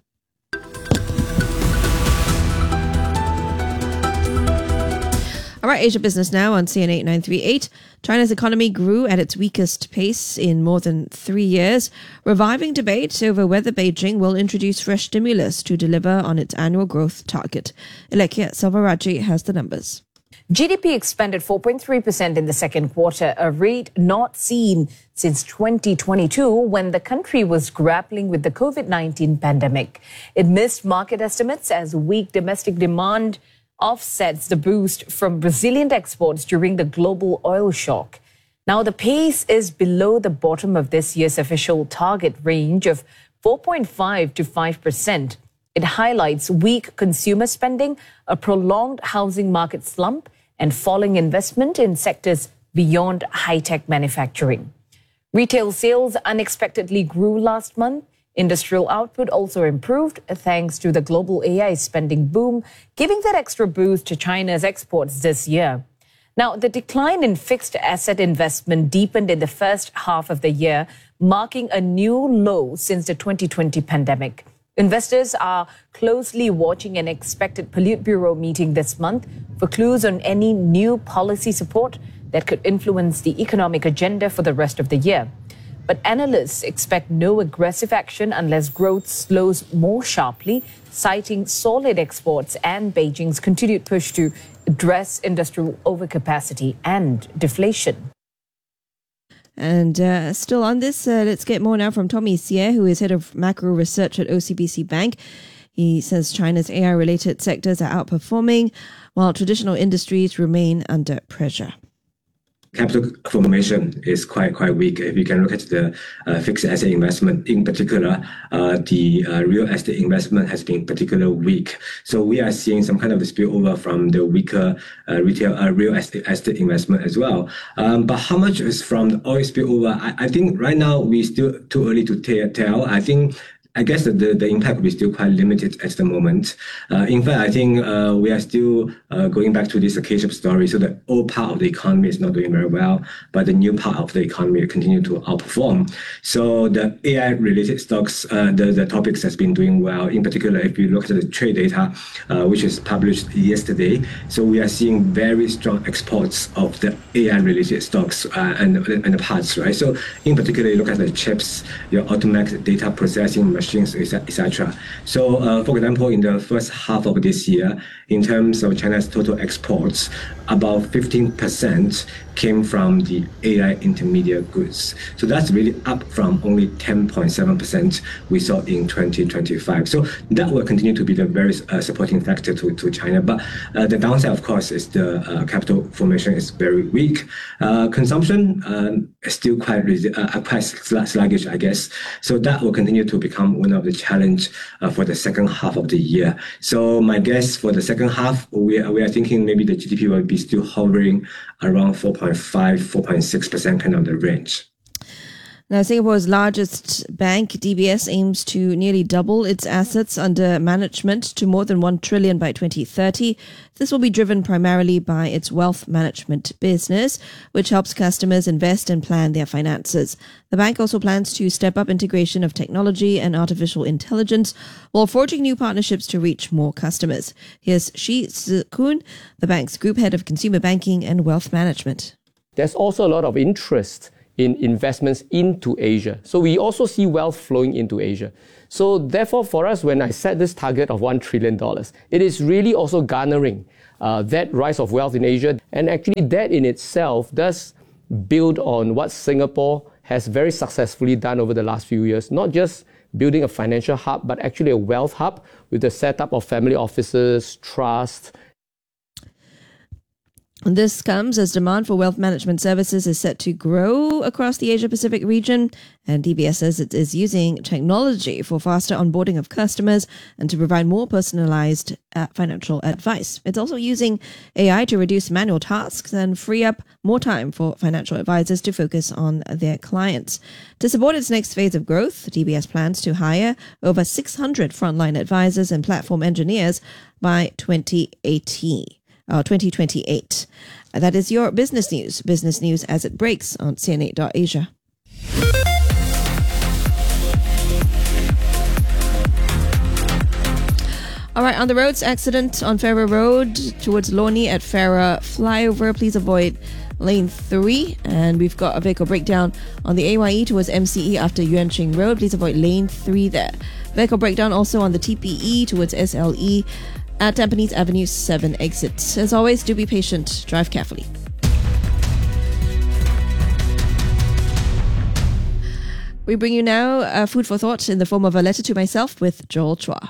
Speaker 14: All right, Asia Business Now on CNA 938. China's economy grew at its weakest pace in more than 3 years, reviving debate over whether Beijing will introduce fresh stimulus to deliver on its annual growth target. Ilekhya Selvarajee has the numbers.
Speaker 7: GDP expanded 4.3% in the second quarter, a rate not seen since 2022 when the country was grappling with the COVID-19 pandemic. It missed market estimates as weak domestic demand offsets the boost from Brazilian exports during the global oil shock. Now, the pace is below the bottom of this year's official target range of 4.5 to 5%. It highlights weak consumer spending, a prolonged housing market slump, and falling investment in sectors beyond high-tech manufacturing. Retail sales unexpectedly grew last month. Industrial output also improved thanks to the global AI spending boom, giving that extra boost to China's exports this year. Now, the decline in fixed asset investment deepened in the first half of the year, marking a new low since the 2020 pandemic. Investors are closely watching an expected Politburo meeting this month for clues on any new policy support that could influence the economic agenda for the rest of the year. But analysts expect no aggressive action unless growth slows more sharply, citing solid exports and Beijing's continued push to address industrial overcapacity and deflation.
Speaker 14: And still on this, let's get more now from Tommy Xie, who is head of macro research at OCBC Bank. He says China's AI-related sectors are outperforming, while traditional industries remain under pressure.
Speaker 8: Capital formation is quite weak. If you can look at the fixed asset investment, in particular, the real estate investment has been particularly weak. So we are seeing some kind of a spillover from the weaker real estate investment as well. But how much is from the oil spillover? I think right now we still too early to tell. I guess the impact will be still quite limited at the moment. In fact, I think we are still going back to this K-shape story. So the old part of the economy is not doing very well, but the new part of the economy will continue to outperform. So the AI-related stocks, the topics has been doing well. In particular, if you look at the trade data, which is published yesterday, so we are seeing very strong exports of the AI-related stocks and the parts, right? So in particular, you look at the chips, your automatic data processing machines, etc. So, for example, in the first half of this year, in terms of China's total exports, about 15% came from the AI intermediate goods. So that's really up from only 10.7% we saw in 2025. So that will continue to be the very supporting factor to China. But the downside, of course, is the capital formation is very weak. Consumption is still quite sluggish, I guess. So that will continue to become one of the challenge for the second half of the year. So my guess for the second half, we are thinking maybe the GDP will be still hovering around 4.5, 4.6% kind of the range.
Speaker 14: Now, Singapore's largest bank, DBS, aims to nearly double its assets under management to more than 1 trillion by 2030. This will be driven primarily by its wealth management business, which helps customers invest and plan their finances. The bank also plans to step up integration of technology and artificial intelligence while forging new partnerships to reach more customers. Here's Shi Zikun, the bank's group head of consumer banking and wealth management.
Speaker 9: There's also a lot of interest in investments into Asia. So we also see wealth flowing into Asia. So therefore, for us, when I set this target of $1 trillion, it is really also garnering that rise of wealth in Asia. And actually that in itself does build on what Singapore has very successfully done over the last few years, not just building a financial hub, but actually a wealth hub with the setup of family offices, trusts.
Speaker 14: This comes as demand for wealth management services is set to grow across the Asia-Pacific region, and DBS says it is using technology for faster onboarding of customers and to provide more personalized financial advice. It's also using AI to reduce manual tasks and free up more time for financial advisors to focus on their clients. To support its next phase of growth, DBS plans to hire over 600 frontline advisors and platform engineers by 2028. That is your business news as it breaks on CNA.Asia. All right, on the roads, accident on Farrer Road towards Lornie at Farrer Flyover. Please avoid lane 3. And we've got a vehicle breakdown on the AYE towards MCE after Yuan Ching Road. Please avoid lane 3 there. Vehicle breakdown also on the TPE towards SLE at Tampines Avenue 7 exit. As always, do be patient. Drive carefully. We bring you now food for thought in the form of a letter to myself with Joel Chua.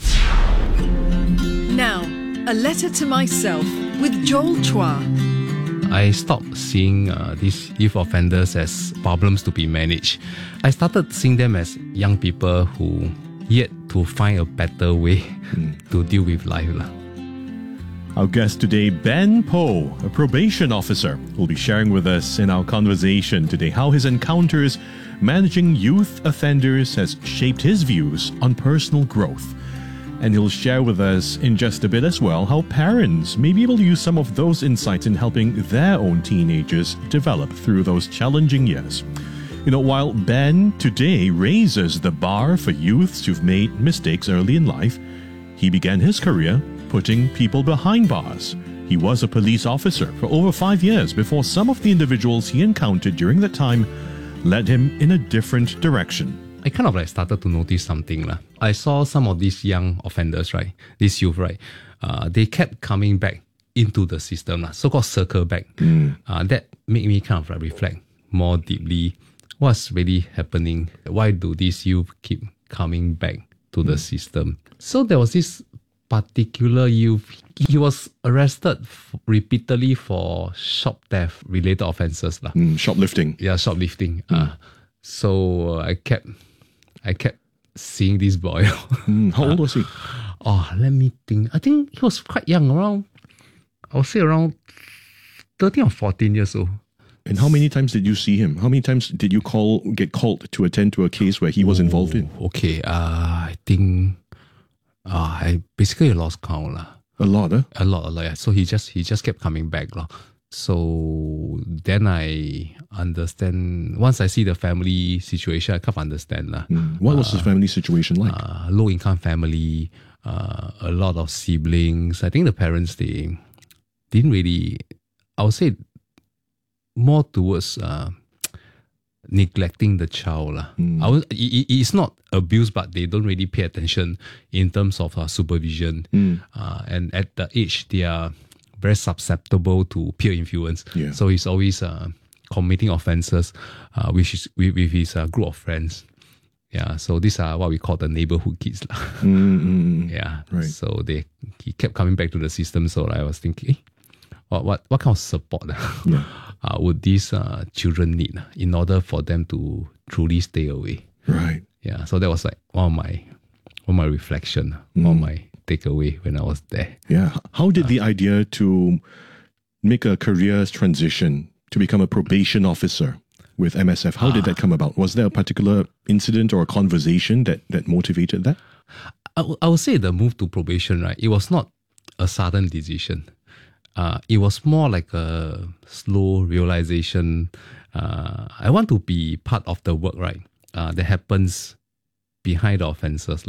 Speaker 12: Now, a letter to myself with Joel Chua.
Speaker 10: I stopped seeing these youth offenders as problems to be managed. I started seeing them as young people who yet to find a better way to deal with life.
Speaker 11: Our guest today, Ben Poh, a probation officer, will be sharing with us in our conversation today how his encounters managing youth offenders has shaped his views on personal growth. And he'll share with us in just a bit as well how parents may be able to use some of those insights in helping their own teenagers develop through those challenging years. You know, while Ben today raises the bar for youths who've made mistakes early in life, he began his career putting people behind bars. He was a police officer for over 5 years before some of the individuals he encountered during that time led him in a different direction.
Speaker 10: I kind of started to notice something. I saw some of these young offenders, right? These youth, right? They kept coming back into the system, so-called circle back. That made me kind of reflect more deeply what's really happening. Why do these youth keep coming back to the system? So there was this particular youth. He was arrested repeatedly for shop theft related offences.
Speaker 11: Shoplifting.
Speaker 10: Yeah, shoplifting. So I kept seeing this boy.
Speaker 11: How old was he?
Speaker 10: Let me think. I think he was quite young, I would say around 13 or 14 years old.
Speaker 11: And how many times did you see him? How many times did you get called to attend to a case where he was involved in?
Speaker 10: Okay, I think I basically lost count.
Speaker 11: A lot, huh?
Speaker 10: A lot, yeah. So he just kept coming back. So then I understand, once I see the family situation, I kind of understand.
Speaker 11: What was the family situation like?
Speaker 10: Low income family, a lot of siblings. I think the parents, they didn't really, I would say, more towards neglecting the child. It's not abuse, but they don't really pay attention in terms of supervision. And at the age, they are very susceptible to peer influence. So he's always committing offences with his group of friends. Yeah, so these are what we call the neighborhood kids. Yeah,
Speaker 11: right.
Speaker 10: So he kept coming back to the system. So I was thinking, what kind of support would these children need in order for them to truly stay away?
Speaker 11: Right.
Speaker 10: Yeah, so that was like one of my reflection, one of my takeaway when I was there.
Speaker 11: Yeah. How did the idea to make a career transition to become a probation officer with MSF, how did that come about? Was there a particular incident or a conversation that motivated that?
Speaker 10: I would say the move to probation, right? It was not a sudden decision. It was more like a slow realization. I want to be part of the work, right? That happens behind the offences.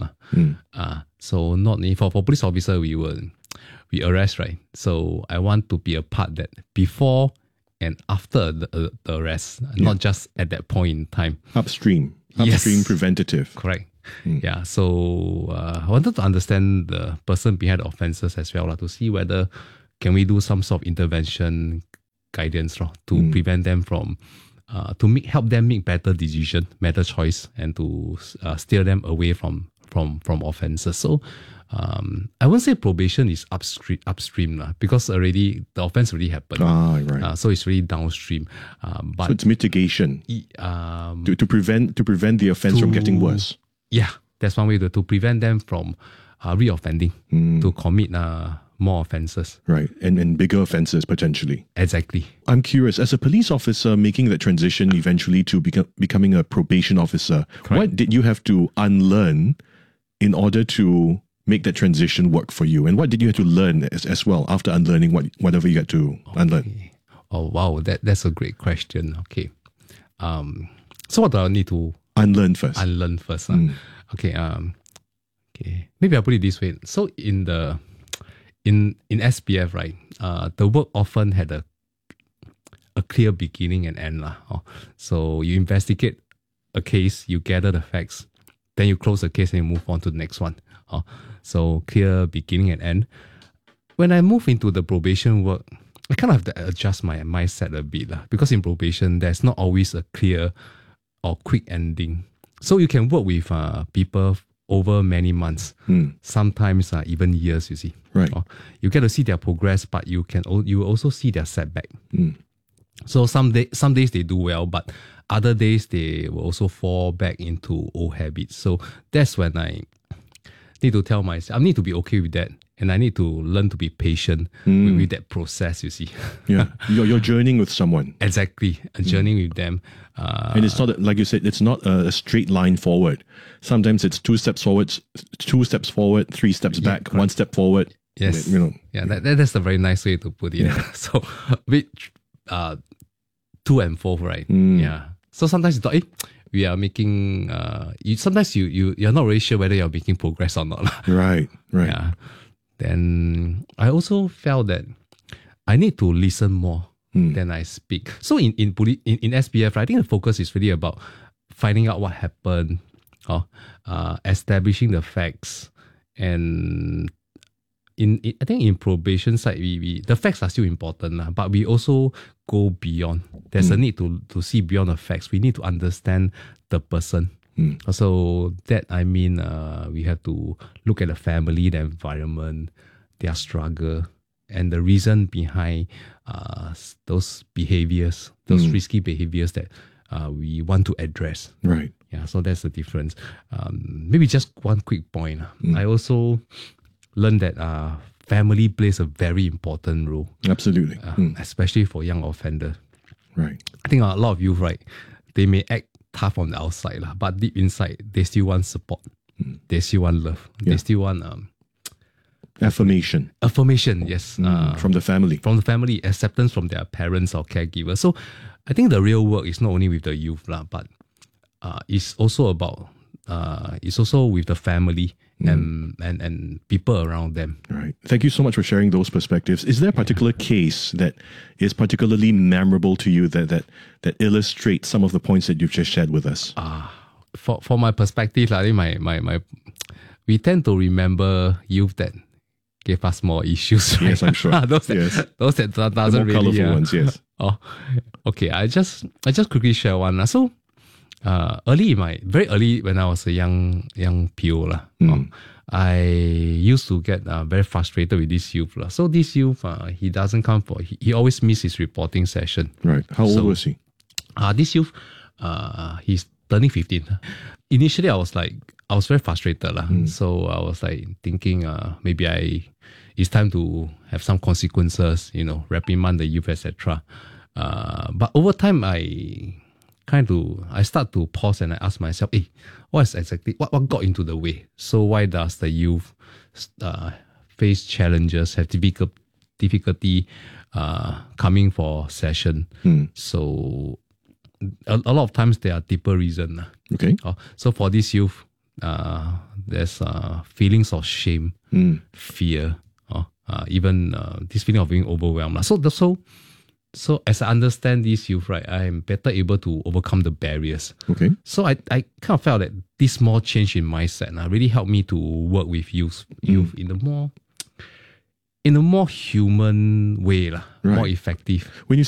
Speaker 10: So not only for police officer, we arrest, right? So I want to be a part that before and after the arrest, not just at that point in time.
Speaker 11: Upstream preventative.
Speaker 10: Correct. Yeah, so I wanted to understand the person behind the offences as well, to see whether can we do some sort of intervention guidance to prevent them from, help them make better decision, better choice, and to steer them away from offences. So I won't say probation is upstream because already the offence already happened.
Speaker 11: Right.
Speaker 10: So it's really downstream. But
Speaker 11: so it's mitigation to prevent the offence from getting worse.
Speaker 10: Yeah, that's one way to prevent them from reoffending, to commit more offences.
Speaker 11: Right, and bigger offences potentially.
Speaker 10: Exactly.
Speaker 11: I'm curious, as a police officer making that transition eventually to becoming a probation officer, what did you have to unlearn in order to make that transition work for you? And what did you have to learn as well after unlearning whatever you had to unlearn?
Speaker 10: Oh, wow, that's a great question. Okay. So what do I need to
Speaker 11: unlearn first?
Speaker 10: Okay. Okay. Maybe I'll put it this way. So in SPF, right, the work often had a clear beginning and end. So you investigate a case, you gather the facts, then you close the case and you move on to the next one. So clear beginning and end. When I move into the probation work, I kind of have to adjust my mindset a bit because in probation, there's not always a clear or quick ending. So you can work with people over many months, sometimes even years, you see.
Speaker 11: Right.
Speaker 10: You get to see their progress, but you also see their setback. So some days they do well, but other days they will also fall back into old habits. So that's when I need to tell myself, I need to be okay with that. And I need to learn to be patient with that process, you see.
Speaker 11: Yeah, you're journeying with someone.
Speaker 10: Exactly, journeying with them.
Speaker 11: And it's not, like you said, it's not a straight line forward. Sometimes it's 2 steps forward, 3 steps back, 1 step forward.
Speaker 10: Yes.
Speaker 11: Yeah,
Speaker 10: that's a very nice way to put it.
Speaker 11: Yeah.
Speaker 10: So, which, 2 and 4, right? Yeah. So sometimes you thought, we are making, sometimes you're not really sure whether you're making progress or not.
Speaker 11: Right.
Speaker 10: Yeah. Then I also felt that I need to listen more than I speak. So in SPF, I think the focus is really about finding out what happened, establishing the facts, and I think in probation side, the facts are still important, but we also go beyond. There's a need to see beyond the facts. We need to understand the person. So that, I mean, we have to look at the family, the environment, their struggle, and the reason behind those behaviors, those risky behaviors that we want to address.
Speaker 11: Right.
Speaker 10: Yeah, so that's the difference. Maybe just one quick point. I also learned that family plays a very important role.
Speaker 11: Absolutely.
Speaker 10: Especially for young offenders.
Speaker 11: Right.
Speaker 10: I think a lot of youth, right, they may act tough on the outside, but deep inside, they still want support. They still want love.
Speaker 11: Yeah.
Speaker 10: They still want
Speaker 11: affirmation.
Speaker 10: Yes.
Speaker 11: From the family.
Speaker 10: From the family, acceptance from their parents or caregivers. So I think the real work is not only with the youth, but it's also about, it's also with the family and people around them.
Speaker 11: Right. Thank you so much for sharing those perspectives. Is there a particular case that is particularly memorable to you that illustrates some of the points that you've just shared with us?
Speaker 10: For my perspective, I think we tend to remember youth that gave us more issues. Right?
Speaker 11: Yes, I'm sure.
Speaker 10: those that doesn't
Speaker 11: the more
Speaker 10: really.
Speaker 11: colorful ones, yes.
Speaker 10: Oh, okay. I just quickly share one. So, very early when I was a young PO, I used to get very frustrated with this youth. So this youth, he doesn't come he always miss his reporting session.
Speaker 11: Right. How old was he?
Speaker 10: This youth, he's turning 15. Initially, I was very frustrated. So I was thinking maybe it's time to have some consequences, reprimand the youth, etc. But over time, I start to pause and I ask myself, what got into the way? So why does the youth face challenges, have difficulty coming for session? So a lot of times there are deeper reasons.
Speaker 11: Okay.
Speaker 10: So for this youth, there's feelings of shame, fear, even this feeling of being overwhelmed. So as I understand this youth, right, I am better able to overcome the barriers.
Speaker 11: Okay.
Speaker 10: So I kind of felt that this small change in mindset really helped me to work with youth in a more human way, more effective.
Speaker 11: When you